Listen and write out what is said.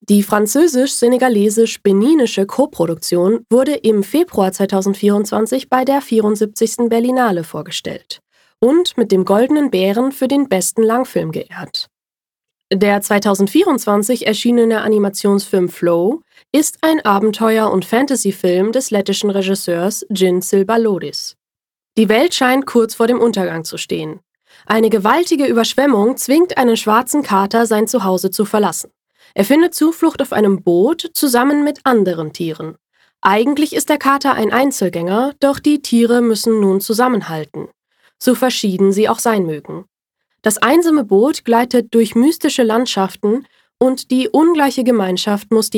Die französisch-senegalesisch-beninische Koproduktion wurde im Februar 2024 bei der 74. Berlinale vorgestellt und mit dem Goldenen Bären für den besten Langfilm geehrt. Der 2024 erschienene Animationsfilm Flow ist ein Abenteuer- und Fantasyfilm des lettischen Regisseurs Jin Silbalodis. Die Welt scheint kurz vor dem Untergang zu stehen. Eine gewaltige Überschwemmung zwingt einen schwarzen Kater, sein Zuhause zu verlassen. Er findet Zuflucht auf einem Boot zusammen mit anderen Tieren. Eigentlich ist der Kater ein Einzelgänger, doch die Tiere müssen nun zusammenhalten, so verschieden sie auch sein mögen. Das einsame Boot gleitet durch mystische Landschaften und die ungleiche Gemeinschaft muss die